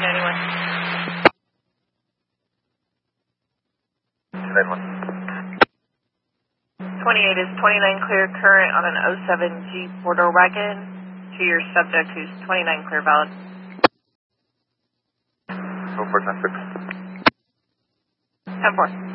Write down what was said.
291. 28 is 29 clear current on an 07 Jeep 4-door wagon to your subject who's 29 clear valid. 0410-6. 10-4.